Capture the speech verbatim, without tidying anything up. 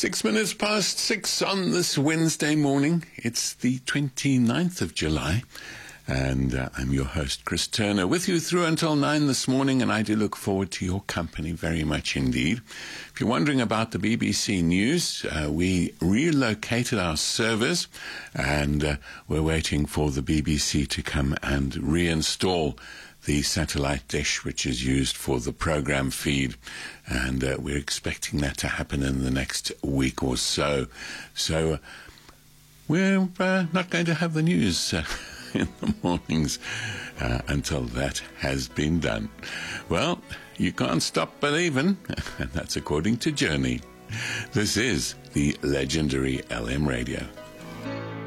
Six minutes past six on this Wednesday morning. It's the twenty-ninth of July, and uh, I'm your host, Chris Turner, with you through until nine this morning, and I do look forward to your company very much indeed. If you're wondering about the B B C News, uh, we relocated our servers, and uh, we're waiting for the B B C to come and reinstall the satellite dish which is used for the program feed, and uh, we're expecting that to happen in the next week or so. So uh, we're uh, not going to have the news uh, in the mornings uh, until that has been done. Well, you can't stop believing, and that's according to Journey. This is the legendary L M Radio.